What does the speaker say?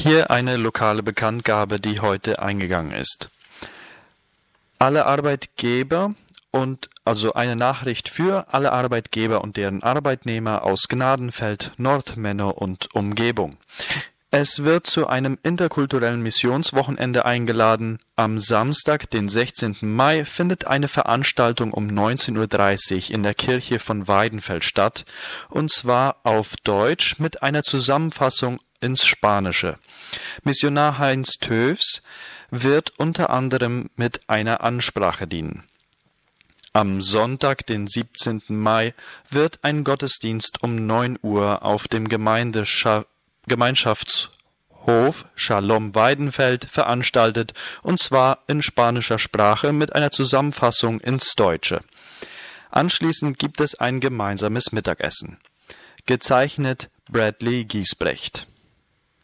Hier eine lokale Bekanntgabe, die heute eingegangen ist. Alle Arbeitgeber also eine Nachricht für alle Arbeitgeber und deren Arbeitnehmer aus Gnadenfeld, Nordmenno und Umgebung. Es wird zu einem interkulturellen Missionswochenende eingeladen. Am Samstag, den 16. Mai, findet eine Veranstaltung um 19:30 Uhr in der Kirche von Weidenfeld statt, und zwar auf Deutsch mit einer Zusammenfassung ins Spanische. Missionar Heinz Töfs wird unter anderem mit einer Ansprache dienen. Am Sonntag, den 17. Mai, wird ein Gottesdienst um 9 Uhr auf dem Gemeinschaftshof Shalom Weidenfeld veranstaltet, und zwar in spanischer Sprache mit einer Zusammenfassung ins Deutsche. Anschließend gibt es ein gemeinsames Mittagessen. Gezeichnet Bradley Giesbrecht.